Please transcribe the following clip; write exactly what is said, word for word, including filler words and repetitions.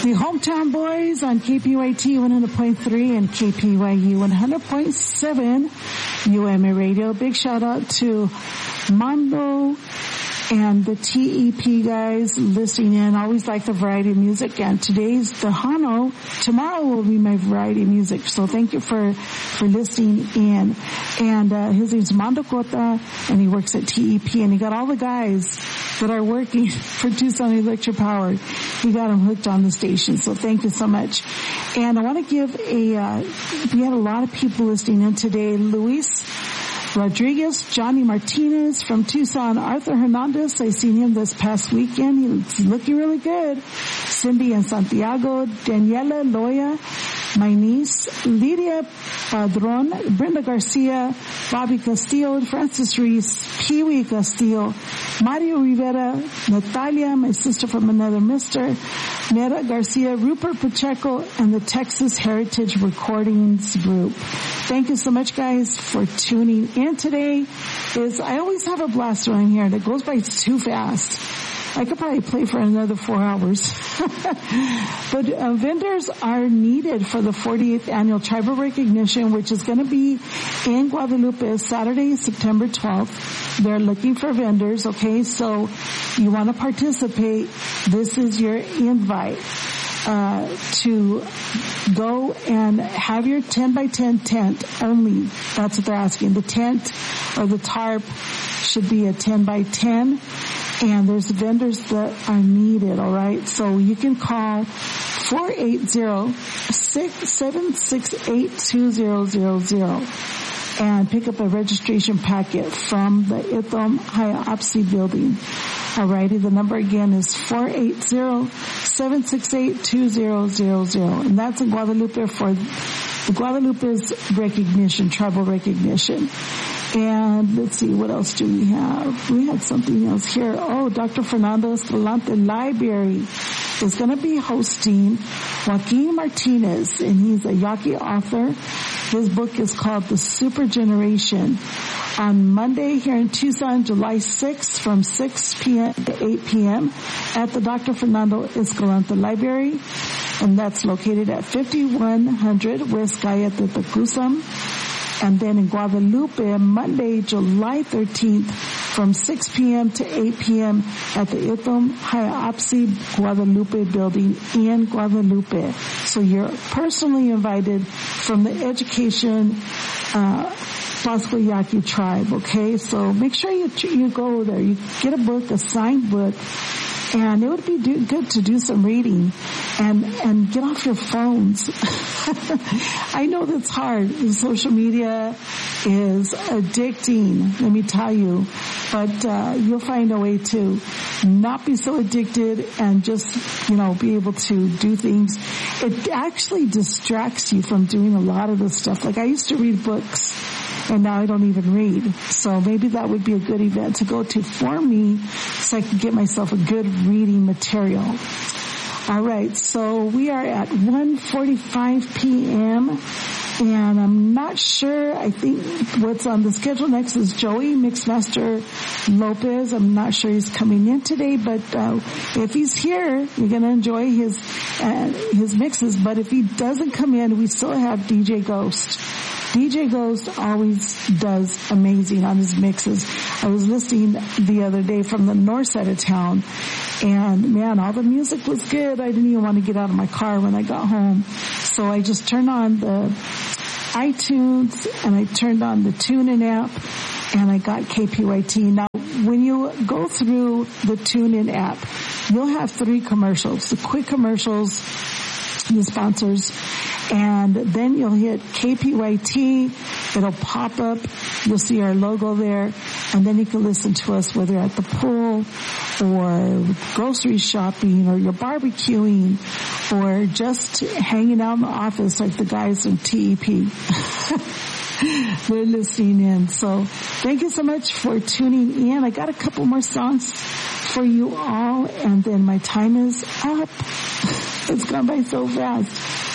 The Hometown Boys on K P Y T one hundred point three and K P Y U one hundred point seven U M A Radio. Big shout out to Mondo and the T E P guys listening in. Always like the variety of music. And today's Tejano. Tomorrow will be my variety of music. So thank you for, for listening in. And, uh, his name's Mondo Cota and he works at T E P and he got all the guys that are working for Tucson Electric Power. He got them hooked on the station. So thank you so much. And I want to give a, uh, we had a lot of people listening in today. Luis Rodriguez, Johnny Martinez from Tucson, Arthur Hernandez, I seen him this past weekend. He's looking really good. Cindy and Santiago, Daniela Loya, my niece, Lydia Padron, Brenda Garcia, Bobby Castillo, Francis Reese, Pee-wee Castillo, Mario Rivera, Natalia, my sister from another mister, Nera Garcia, Rupert Pacheco, and the Texas Heritage Recordings Group. Thank you so much, guys, for tuning in today. Is I always have a blast around here, and it goes by too fast. I could probably play for another four hours. But uh, vendors are needed for the forty-eighth Annual Tribal Recognition, which is going to be in Guadalupe Saturday, September twelfth. They're looking for vendors, okay? So you want to participate. This is your invite uh to go and have your ten by ten tent only. That's what they're asking. The tent or the tarp should be a ten by ten. And there's vendors that are needed, all right? So you can call four eight zero, six seven six eight, two zero zero zero and pick up a registration packet from the Ithom Hiopsy building. Alrighty, the number again is four eight zero, seven six eight, two zero zero zero. And that's in Guadalupe for the Guadalupe's recognition, tribal recognition. And let's see, what else do we have? We had something else here. Oh, Doctor Fernando Escalante Library is going to be hosting Joaquin Martinez, and he's a Yaqui author. His book is called The Super Generation. On Monday here in Tucson, July sixth from six p.m. to eight p.m. at the Doctor Fernando Escalante Library. And that's located at fifty-one hundred West Gaya de Tecusam. And then in Guadalupe, Monday, July thirteenth, from six p.m. to eight p.m. at the Ithom Hiopsy Guadalupe building in Guadalupe. So you're personally invited from the education, uh, Pasco Yaqui tribe, okay? So make sure you, you go there. You get a book, a signed book, and it would be do, good to do some reading and, and get off your phones. I know that's hard. Social media is addicting, let me tell you. But, uh, you'll find a way to not be so addicted and just, you know, be able to do things. It actually distracts you from doing a lot of the stuff. Like I used to read books and now I don't even read. So maybe that would be a good event to go to for me so I can get myself a good reading material. All right, so we are at one forty-five p.m. and I'm not sure. I think what's on the schedule next is Joey Mixmaster Lopez. I'm not sure he's coming in today, but uh, if he's here, you're going to enjoy his uh, his mixes. But if he doesn't come in, we still have D J Ghost. D J Ghost always does amazing on his mixes. I was listening the other day from the north side of town, and man, all the music was good. I didn't even want to get out of my car when I got home. So I just turned on the iTunes and I turned on the TuneIn app and I got K P Y T. Now, when you go through the TuneIn app, you'll have three commercials. The quick commercials, the sponsors, and then you'll hit K P Y T. It'll pop up. You'll see our logo there. And then you can listen to us whether you're at the pool or grocery shopping or you're barbecuing or just hanging out in the office like the guys in T E P. They're listening in. So thank you so much for tuning in. I got a couple more songs for you all, and then my time is up. It's gone by so fast.